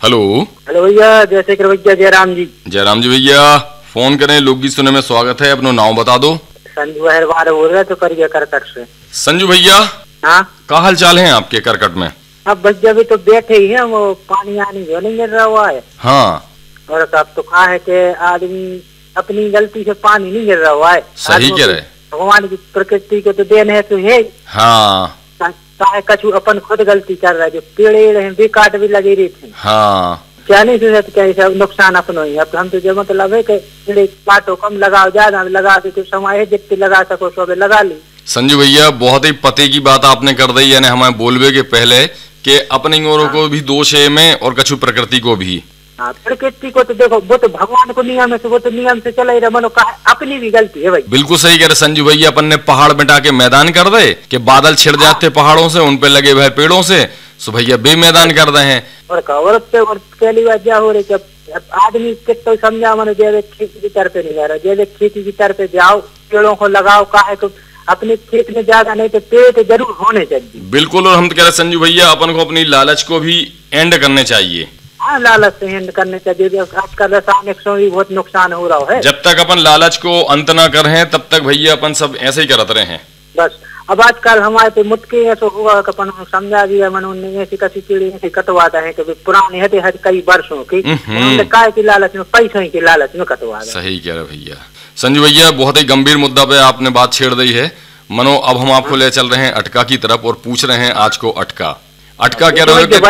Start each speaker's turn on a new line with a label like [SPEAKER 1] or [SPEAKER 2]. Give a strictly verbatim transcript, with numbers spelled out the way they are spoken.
[SPEAKER 1] Hello
[SPEAKER 2] hello भैया, जय शेखर भैया, जयराम जी।
[SPEAKER 1] जयराम जी भैया, फोन करें लोकगीत सुनने में स्वागत है। अपना नाम बता दो।
[SPEAKER 2] संजू अहरवार बोल रहे तो करिए करकट से।
[SPEAKER 1] संजू भैया,
[SPEAKER 2] हाँ,
[SPEAKER 1] क्या हाल चाल है आपके करकट में?
[SPEAKER 2] अब भैया भी तो बैठे ही हैं, वो पानी आनी जो नहीं गिर रहा हुआ है।
[SPEAKER 1] हाँ,
[SPEAKER 2] और अब तो कहा है कि आदमी अपनी गलती से पानी नहीं गिर रहा हुआ है।
[SPEAKER 1] सही कह रहे।
[SPEAKER 2] भगवान की प्रकृति को तो देन है तो है।
[SPEAKER 1] हाँ
[SPEAKER 2] चाहे कछु अपन खुद गलती कर रहा है, जो पेड़ हैं बेकाट भी लगे रहे थे।
[SPEAKER 1] हाँ,
[SPEAKER 2] क्या नहीं सोचा क्या ऐसा नुकसान अपनो ही। अब हम तो जो मतलब है कि पेड़ काटो कम लगाओ, ज्यादा लगा दे तो समय है जितने लगा सको सब लगा ली।
[SPEAKER 1] संजू भैया, बहुत ही पते की बात आपने कर दी, यानी हमें बोलवे के पहले कि अपनी औरों को भी दोष है में और कछु प्रकृति को भी।
[SPEAKER 2] हाँ, प्रकृति को तो देखो, वो तो भगवान को नियम है, तो वो तो नियम से चला ही रहा। मनो कहा अपनी भी गलती है भाई।
[SPEAKER 1] बिल्कुल सही कह रहे संजू भैया, अपन ने पहाड़ मिटा के मैदान कर दे कि बादल छिड़ जाते पहाड़ों से, उन पे लगे हुए पेड़ों से, सो भैया बेमैदान कर रहे हैं।
[SPEAKER 2] और औरत पे और पहली बात क्या हो रही है, अब आदमी कितना समझा मनो जैसे खेती की तरफ नहीं जा रहा, जैसे खेती की तरफ जाओ, पेड़ों को लगाओ। कहा है तो अपने खेत में ज्यादा नहीं तो पेड़ तो जरूर होने चाहिए।
[SPEAKER 1] बिल्कुल, और हम तो कह रहे संजू भैया, अपन को अपनी लालच को भी एंड करने चाहिए।
[SPEAKER 2] हाँ, लालच से एंड करने चाहिए। आजकल रासायनिक से भी बहुत नुकसान हो रहा है।
[SPEAKER 1] जब तक अपन लालच को अंत न करें तब तक भैया अपन सब ऐसे ही करते रहे हैं।
[SPEAKER 2] बस अब आजकल हमारे पे मुटके ऐसा हुआ कि अपन समझा दिया, मनो ऐसी कसी चीड़ी ऐसी कटवाता है कि पुराने है हर कई वर्षों की, उन्होंने काय की लालच में, पैसे की लालच में कटवा।
[SPEAKER 1] सही कह रहे भैया। संजू भैया, बहुत ही गंभीर मुद्दा पे आपने बात छेड़ दी है। मनो अब हम आपको ले चल रहे हैं अटका की तरफ और पूछ रहे हैं आज को अटका। अटका कह रहे हो कि